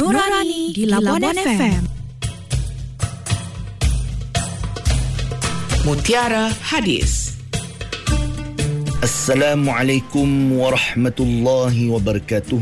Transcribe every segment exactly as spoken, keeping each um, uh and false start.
Nurani di Labuan F M. Mutiara Hadis. Assalamualaikum warahmatullahi wabarakatuh.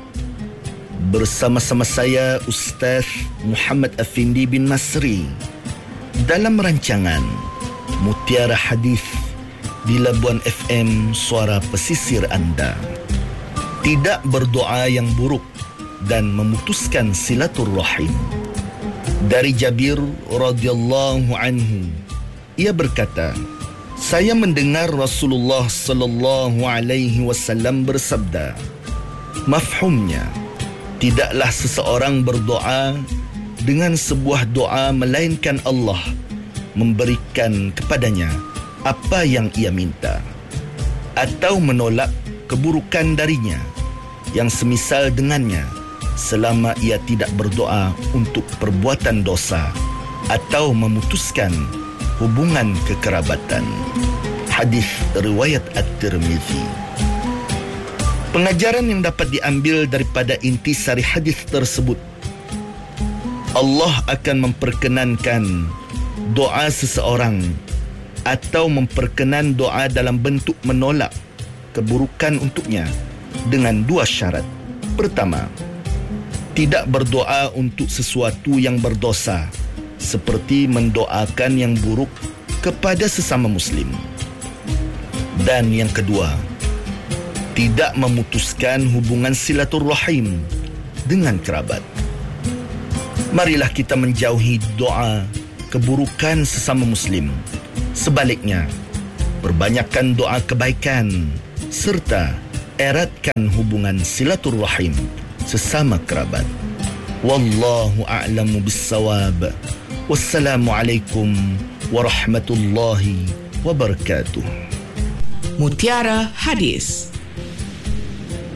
Bersama-sama saya Ustaz Muhammad Afindi bin Masri dalam rancangan Mutiara Hadis di Labuan F M, suara pesisir anda. Tidak berdoa yang buruk dan memutuskan silaturrahim. Dari Jabir radhiyallahu anhu, ia berkata, saya mendengar Rasulullah sallallahu alaihi wasallam bersabda, mafhumnya, tidaklah seseorang berdoa dengan sebuah doa melainkan Allah memberikan kepadanya apa yang ia minta, atau menolak keburukan darinya yang semisal dengannya, selama ia tidak berdoa untuk perbuatan dosa atau memutuskan hubungan kekerabatan. Hadis riwayat At-Tirmizi. Pengajaran yang dapat diambil daripada intisari hadis tersebut, Allah akan memperkenankan doa seseorang atau memperkenan doa dalam bentuk menolak keburukan untuknya dengan dua syarat. Pertama, tidak berdoa untuk sesuatu yang berdosa, seperti mendoakan yang buruk kepada sesama muslim. Dan yang kedua, tidak memutuskan hubungan silaturrahim dengan kerabat. Marilah kita menjauhi doa keburukan sesama muslim. Sebaliknya, perbanyakkan doa kebaikan serta eratkan hubungan silaturrahim sesama kerabat. Wallahu a'lamu bis-shawab. Wassalamualaikum warahmatullahi wabarakatuh. Mutiara Hadis.